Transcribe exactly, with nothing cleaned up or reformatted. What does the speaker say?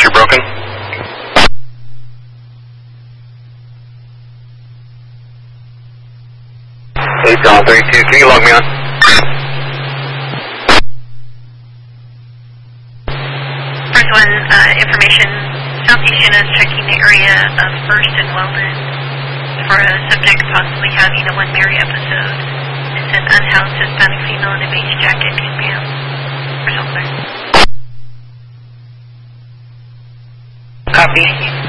you're broken. eight John thirty-two, can you log me on? First one, uh, information. Southeast Unit is checking the area of First and Weldon for a subject possibly having a one Mary episode. It's an unhoused Hispanic female in a beige jacket and pants. Result there. Copy.